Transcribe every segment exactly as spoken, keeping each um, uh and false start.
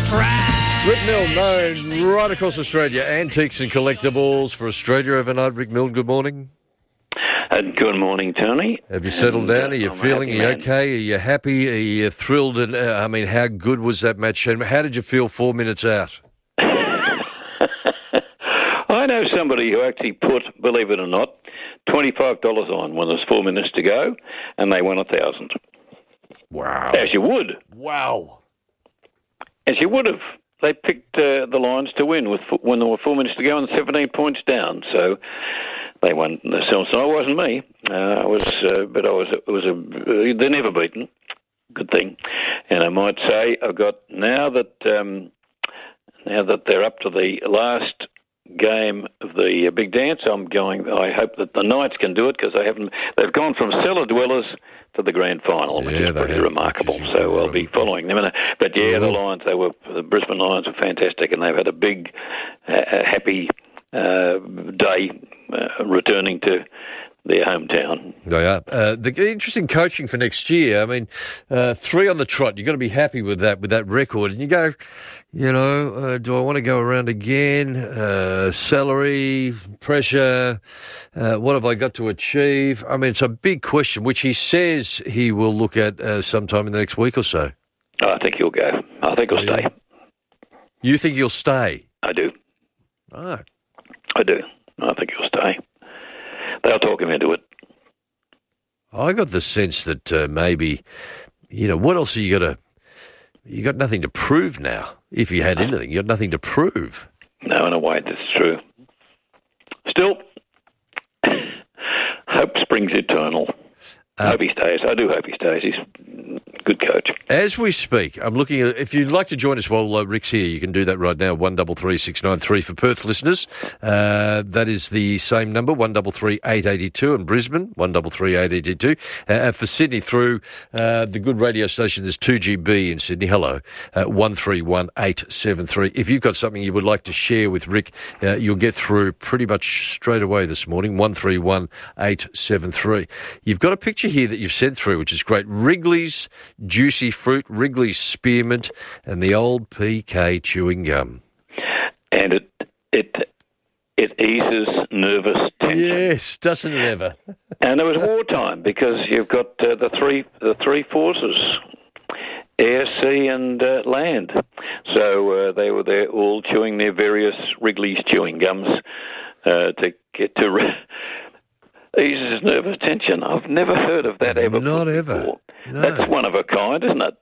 Rick Milne, known right across Australia, antiques and collectibles for Australia overnight. Rick Milne, good morning. Uh, good morning, Tony. Have you settled and, down? Uh, Are you I'm feeling? Are you man. okay? Are you happy? Are you thrilled? And uh, I mean, how good was that match? And how did you feel four minutes out? I know somebody who actually put, believe it or not, twenty-five dollars on when there's four minutes to go, and they won a thousand. Wow! As you would. Wow! As you would have. They picked uh, the Lions to win with when there were four minutes to go and seventeen points down. So they won themselves. So it wasn't me. Uh, I was, uh, but I was. It was a. Uh, they're never beaten. Good thing. And I might say I've got now that um, now that they're up to the last game of the uh, big dance. I'm going. I hope that the Knights can do it because they haven't. They've gone from cellar dwellers to the grand final, which yeah, is pretty have, remarkable. is so I'll be following them. But yeah, mm-hmm. the Lions, they were the Brisbane Lions were fantastic, and they've had a big, uh, happy uh, day uh, returning to their hometown. They are. Uh, the interesting coaching for next year. I mean, uh, three on the trot. You've got to be happy with that, with that record. And you go, you know, uh, do I want to go around again? Uh, salary, pressure, uh, what have I got to achieve? I mean, it's a big question, which he says he will look at uh, sometime in the next week or so. Oh, I think he'll go. I think he'll stay. You think he'll stay? I do. Oh. I do. I think he'll stay. They'll talk him into it. I got the sense that uh, maybe, you know, what else are you got to, you got nothing to prove now. If you had anything, you got nothing to prove. No, in a way, that's true. Still, hope springs eternal. Uh, hope he stays. I do hope he stays. He's a good coach. As we speak, I'm looking at, if you'd like to join us while uh, Rick's here, you can do that right now, one double three six nine three for Perth listeners. Uh, that is the same number, one double three eight eighty two, and Brisbane, one double three eight eighty two. Uh, for Sydney, through uh, the good radio station, there's two G B in Sydney, hello, uh, one three one eight seven three. If you've got something you would like to share with Rick, uh, you'll get through pretty much straight away this morning, one three one eight seven three. You've got a picture here that you've sent through, which is great. Wrigley's Juicy Fruit, Wrigley's Spearmint, and the old P K chewing gum. And it it it eases nervous tension. Yes, doesn't it ever? And it was wartime because you've got uh, the three the three forces: air, sea, and uh, land. So uh, they were there all chewing their various Wrigley's chewing gums uh, to get to. Re- eases nervous tension. I've never heard of that ever. Not ever. Before. No. That's one of a kind, isn't it?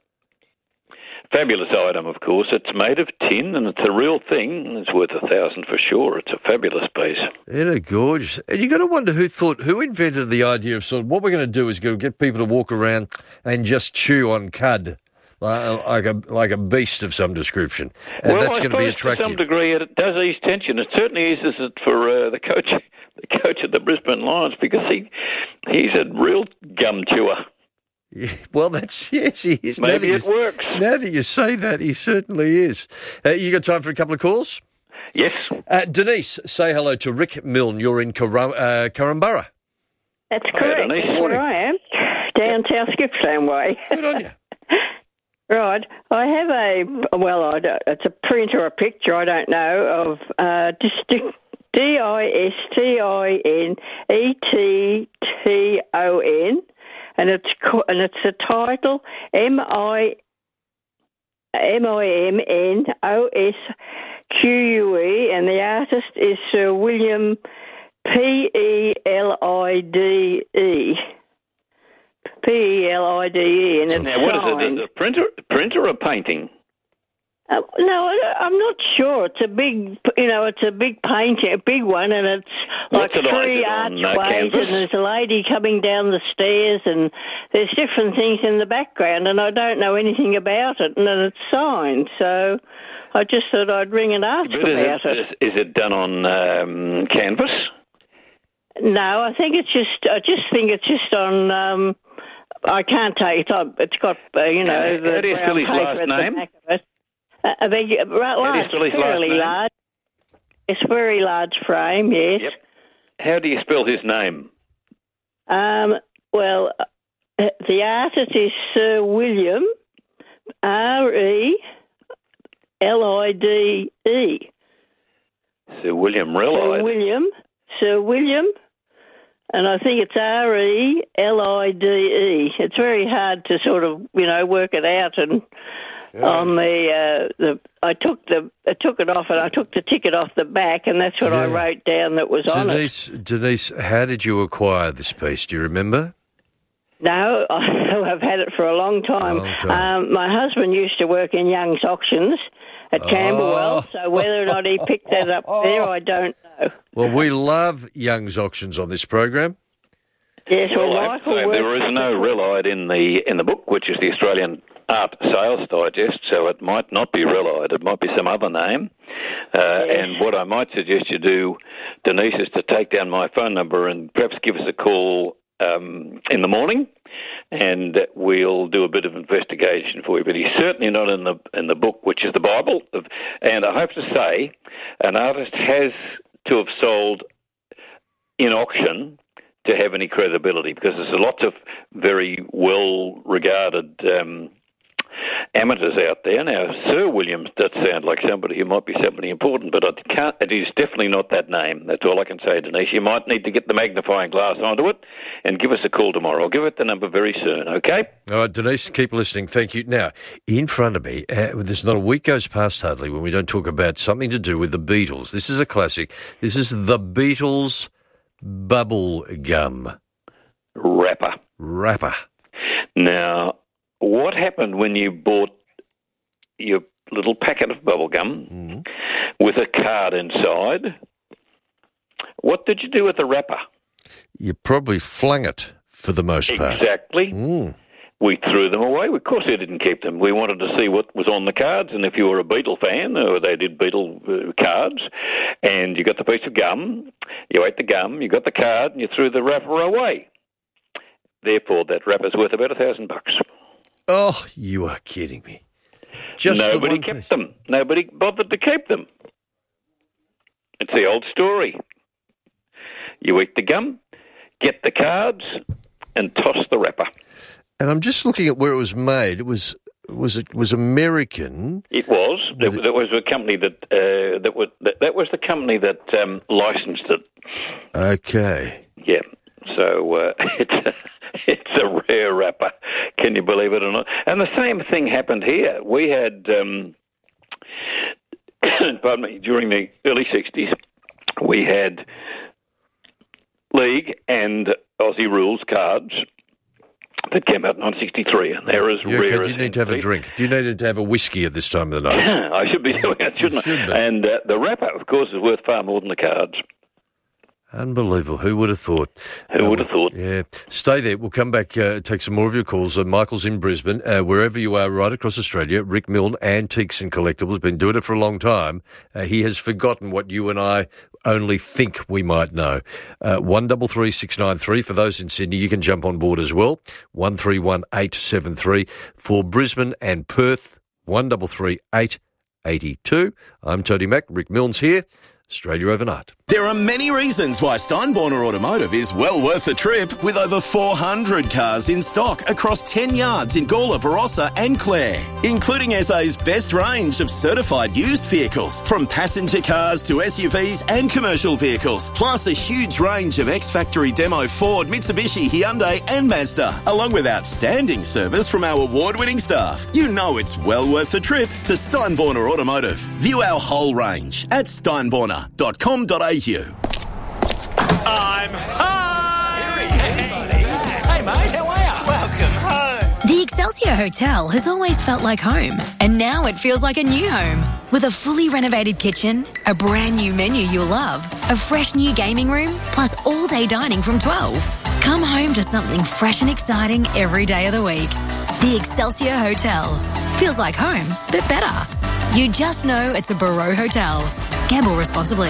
Fabulous item, of course. It's made of tin, and it's a real thing. It's worth a thousand for sure. It's a fabulous piece. Isn't it gorgeous? And you got to wonder who thought, who invented the idea of sort of what we're going to do is go get people to walk around and just chew on cud. Like, like a like a beast of some description, and well, that's I going to be suppose attractive. To some degree, it does ease tension. It certainly eases it for uh, the coach, the coach of the Brisbane Lions, because he he's a real gum chewer. Yeah, well, that's yes, he is. Maybe it you, works. Now that you say that, he certainly is. Uh, you got time for a couple of calls? Yes. Uh, Denise, say hello to Rick Milne. You're in Karam- uh, Karambara. That's correct. Hi, That's where I am, down South Gippsland way. Good on you. Right. I have a, well, I don't, it's a print or a picture, I don't know, of uh, Distinct. D I S T I N E T T O N, and it's and it's a title M I M I M N O S Q U E, and the artist is Sir William P E L I D E. P E L I D E, and it's Now, what signed. is it? A printer, printer or painting? Uh, no, I, I'm not sure. It's a big, you know, it's a big painting, a big one, and it's like What's it on? three Is it on, uh, archways, canvas? and there's a lady coming down the stairs, and there's different things in the background, and I don't know anything about it, and then it's signed, so I just thought I'd ring and ask But about is it, it. is, is it done on um, canvas? No, I think it's just, I just think it's just on, um, I can't take it on. It's got, uh, you know, How- the how do you spell brown his paper last at the name? back of it. Uh, I beg your- right, How do you large, spell his last fairly name? large. It's very large frame, yes. Yep. How do you spell his name? Um, well, uh, the artist is Sir William, R E L I D E. Sir William Rellide. Sir William. Sir William. And I think it's R E L I D E. It's very hard to sort of, you know, work it out. And yeah. on the, uh, the, I took the, I took it off and I took the ticket off the back, and that's what yeah. I wrote down that was Denise, on it. Denise, how did you acquire this piece? Do you remember? No, I've had it for a long time. A long time. Um, my husband used to work in Young's Auctions at oh. Camberwell, so whether or not he picked that up there, I don't know. Well, we love Young's Auctions on this program. Yes, well, well Michael so there is no Rellide in the in the book, which is the Australian Art Sales Digest, so it might not be Rellide. It might be some other name. Uh, yes. And what I might suggest you do, Denise, is to take down my phone number and perhaps give us a call um, in the morning, and we'll do a bit of investigation for you. But he's certainly not in the in the book, which is the Bible. And I hope to say, an artist has to have sold in auction to have any credibility, because there's lots of very well-regarded um, amateurs out there. Now, Sir Williams does sound like somebody who might be somebody important, but I can't, it is definitely not that name. That's all I can say, Denise. You might need to get the magnifying glass onto it and give us a call tomorrow. I'll give it the number very soon, okay? All right, Denise, keep listening. Thank you. Now, in front of me, uh, there's not a week goes past hardly when we don't talk about something to do with the Beatles. This is a classic. This is the Beatles bubble gum wrapper. Wrapper. Now, what happened when you bought your little packet of bubble gum mm-hmm. with a card inside? What did you do with the wrapper? You probably flung it for the most part. Exactly. Mm. We threw them away. Of course, we didn't keep them. We wanted to see what was on the cards, and if you were a Beatle fan, or they did Beatle uh, cards, and you got the piece of gum, you ate the gum, you got the card, and you threw the wrapper away. Therefore, that wrapper's worth about a thousand bucks. Oh, you are kidding me. Just Nobody the kept piece. them. Nobody bothered to keep them. It's the old story. You eat the gum, get the cards, and toss the wrapper. And I'm just looking at where it was made. It was was it was American. It was. That, that was a company that uh, that was that, that was the company that um, licensed it. Okay. Yeah. So uh, it's a, it's a rare wrapper. Can you believe it or not? And the same thing happened here. We had, um, pardon me, during the early sixties, we had League and Aussie Rules cards that came out in nineteen sixty-three, and they're as yeah, rare okay. as... Do you need to have a drink? Do you need to have a whiskey at this time of the night? I should be doing it, shouldn't Should I? be. And uh, the wrapper, of course, is worth far more than the cards. Unbelievable. Who would have thought? Who would have thought? Yeah. Stay there. We'll come back, uh, take some more of your calls. Uh, Michael's in Brisbane. Uh, wherever you are, right across Australia, Rick Milne, Antiques and Collectibles, been doing it for a long time. Uh, he has forgotten what you and I only think we might know. Uh, one double three six nine three. For those in Sydney, you can jump on board as well. One three one eight seven three. For Brisbane and Perth, one double three eight eighty two. I'm Tony Mack. Rick Milne's here. Australia Overnight. There are many reasons why Steinborner Automotive is well worth the trip, with over four hundred cars in stock across ten yards in Gawler, Barossa and Clare, including S A's best range of certified used vehicles, from passenger cars to S U Vs and commercial vehicles, plus a huge range of ex-factory demo Ford, Mitsubishi, Hyundai and Mazda, along with outstanding service from our award-winning staff. You know it's well worth the trip to Steinborner Automotive. View our whole range at steinborner dot com dot a u. I'm home! Hey, mate, how are you? Welcome home. The Excelsior Hotel has always felt like home, and now it feels like a new home. With a fully renovated kitchen, a brand new menu you'll love, a fresh new gaming room, plus all-day dining from twelve. Come home to something fresh and exciting every day of the week. The Excelsior Hotel. Feels like home, but better. You just know it's a Barreau Hotel. Gamble responsibly.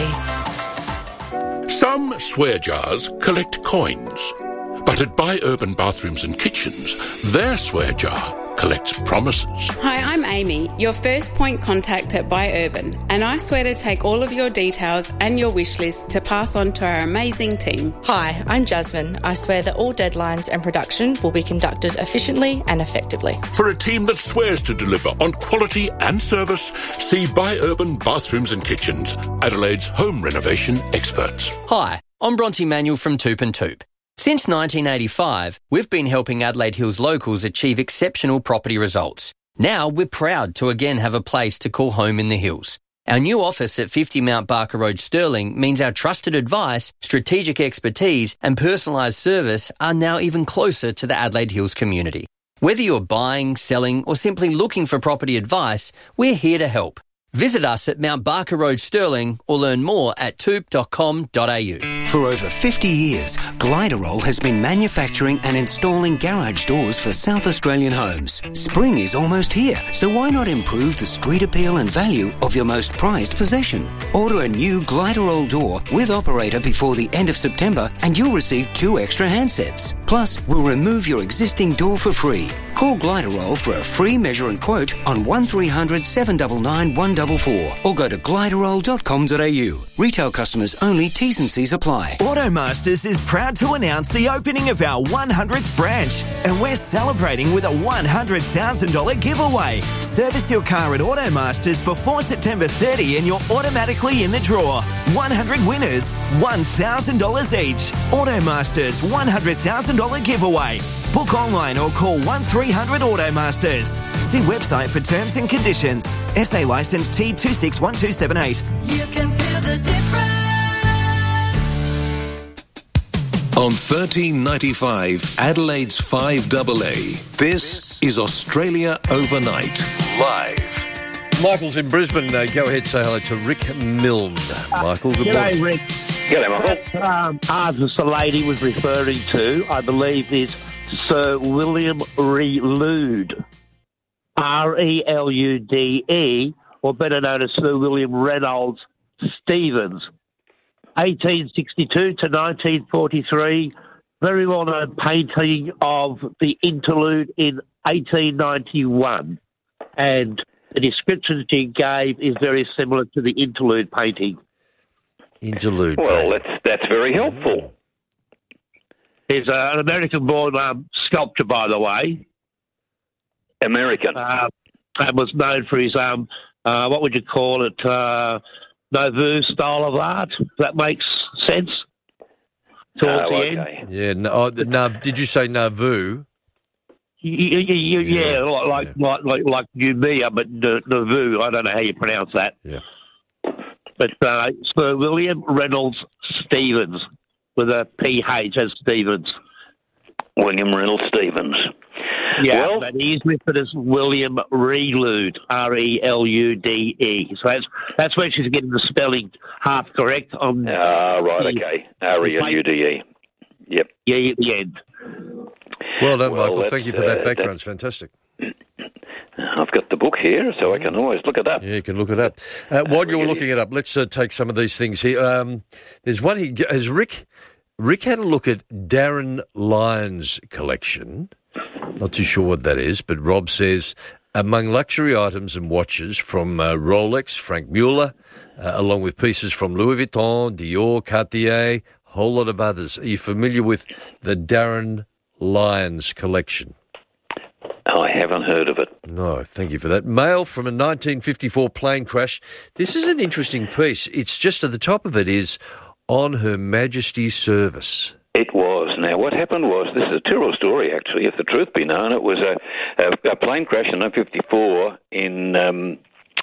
Some swear jars collect coins, but at Buy Urban Bathrooms and Kitchens, their swear jar collects promises. Hi, I'm Amy, your first point contact at Buy Urban, and I swear to take all of your details and your wish list to pass on to our amazing team. Hi, I'm Jasmine. I swear that all deadlines and production will be conducted efficiently and effectively. For a team that swears to deliver on quality and service, see Buy Urban Bathrooms and Kitchens, Adelaide's home renovation experts. Hi, I'm Bronte Manuel from Toop and Toop. Since nineteen eighty-five, we've been helping Adelaide Hills locals achieve exceptional property results. Now we're proud to again have a place to call home in the hills. Our new office at fifty Mount Barker Road, Stirling, means our trusted advice, strategic expertise and personalised service are now even closer to the Adelaide Hills community. Whether you're buying, selling or simply looking for property advice, we're here to help. Visit us at Mount Barker Road, Stirling, or learn more at toop dot com dot a u. For over fifty years, Gliderol has been manufacturing and installing garage doors for South Australian homes. Spring is almost here, so why not improve the street appeal and value of your most prized possession? Order a new Gliderol door with operator before the end of September and you'll receive two extra handsets. Plus, we'll remove your existing door for free. Call Gliderol for a free measure and quote on one three hundred, seven nine nine, one four four or go to gliderol dot com dot a u. Retail customers only, T's and C's apply. Automasters is proud to announce the opening of our one hundredth branch, and we're celebrating with a one hundred thousand dollars giveaway. Service your car at Automasters before September thirtieth and you're automatically in the draw. one hundred winners, one thousand dollars each. Automasters one hundred thousand dollars giveaway. Book online or call one three hundred Automasters. See website for terms and conditions. S A licence T two six one two seven eight. You can feel the difference. On thirteen ninety-five, Adelaide's five A A, this is Australia Overnight, live. Michael's in Brisbane. Uh, go ahead, say hello to Rick Milne. Michael, good G'day, morning. Rick. G'day, Michael. That um, artist the lady was referring to, I believe, is Sir William Relude. R E L U D E, or better known as Sir William Reynolds Stevens. eighteen sixty-two to nineteen forty-three, very well-known painting of the interlude in eighteen ninety-one. And the description she gave is very similar to the interlude painting. Interlude. Well, that's that's very helpful. He's uh, an American-born um, sculptor, by the way. American. Uh, and was known for his, um, uh, what would you call it, uh, Nouveau style of art. If that makes sense. Towards Oh, the okay. end. Yeah, no, oh, the Nav, did you say Nauvoo? Yeah, yeah, yeah, Yeah. yeah, like, Yeah. like like like Numia, but N- Nauvoo. I don't know how you pronounce that. Yeah. But uh, Sir William Reynolds Stevens with a P H as Stevens. William Reynolds Stevens. Yeah, Well- but he's listed as William Relude, R E L U D E. So that's that's where she's getting the spelling half correct on. Ah, right, the- okay. R E L U D E. Yep. Yeah, at the end. Well done, Well, Michael. that's, Thank you for that uh, background. It's fantastic. I've got the book here, so I can always look it up. Yeah, you can look it up. Uh, while you're looking it up, let's uh, take some of these things here. Um, there's one here. Has Rick, Rick had a look at Darren Lyons' collection. Not too sure what that is, but Rob says, among luxury items and watches from uh, Rolex, Frank Mueller, uh, along with pieces from Louis Vuitton, Dior, Cartier, a whole lot of others. Are you familiar with the Darren Lyons collection? I haven't heard of it. No, thank you for that. Mail from a nineteen fifty-four plane crash. This is an interesting piece. It's just at the top of it is on Her Majesty's service. It was. Now, what happened was, this is a terrible story, actually, if the truth be known. It was a, a, a plane crash in nineteen fifty-four in um,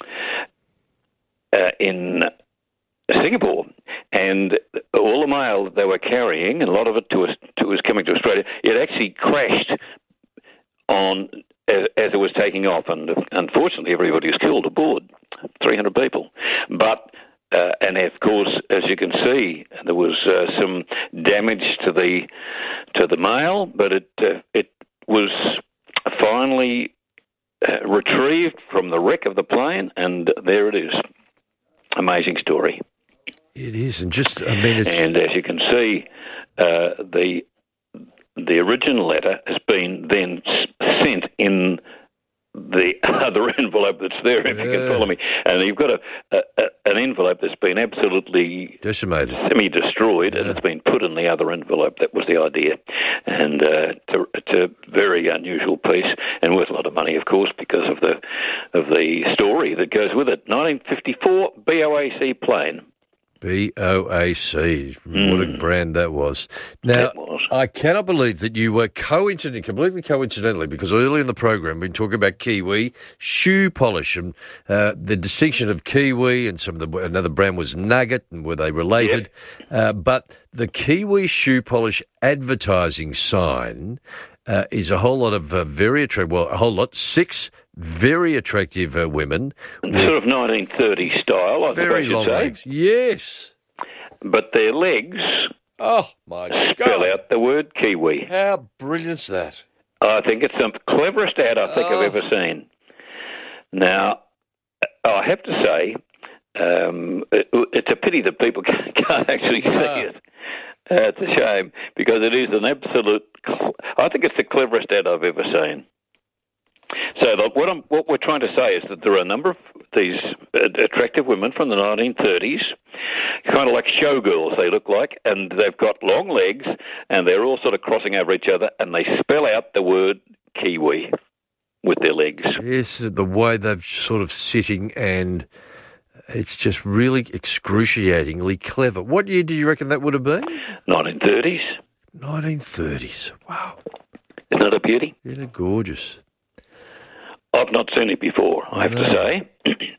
uh, in Singapore, and all the mail that they were carrying, and a lot of it to us, to was coming to Australia, it actually crashed on as, as it was taking off, and unfortunately, everybody was killed aboard, three hundred people, but. Uh, and of course, as you can see, there was uh, some damage to the to the mail, but it uh, it was finally uh, retrieved from the wreck of the plane, and there it is. Amazing story. It is, and just I mean, it's... and as you can see, uh, the the original letter has been then sent in the other envelope that's there, if Yeah. you can follow me. And you've got a, a, a an envelope that's been absolutely decimated, semi-destroyed, yeah. and it's been put in the other envelope. That was the idea. And uh, it's, a, it's a very unusual piece and worth a lot of money, of course, because of the of the story that goes with it. nineteen fifty-four B O A C plane. B O A C. What a brand that was. Now, was. I cannot believe that you were coincidentally, completely coincidentally, because early in the program we've been talking about Kiwi shoe polish and uh, the distinction of Kiwi and some of the, another brand was Nugget, and were they related? Yep. Uh, but the Kiwi shoe polish advertising sign uh, is a whole lot of uh, very attractive, well, a whole lot, six very attractive uh, women. Sort of nineteen thirties style, I very think I should long say. legs. Yes. But their legs oh my spell God. out the word Kiwi. How brilliant's that? I think it's the cleverest ad I think oh. I've ever seen. Now, I have to say, um, it, it's a pity that people can't actually see no. it. Uh, it's a shame, because it is an absolute... I think it's the cleverest ad I've ever seen. So look, what, I'm, what we're trying to say is that there are a number of these attractive women from the nineteen thirties, kind of like showgirls they look like, and they've got long legs, and they're all sort of crossing over each other, and they spell out the word Kiwi with their legs. Yes, the way they're sort of sitting, and it's just really excruciatingly clever. What year do you reckon that would have been? nineteen thirties. nineteen thirties, wow. Isn't that a beauty? Isn't it gorgeous? I've not seen it before, I have no. to say.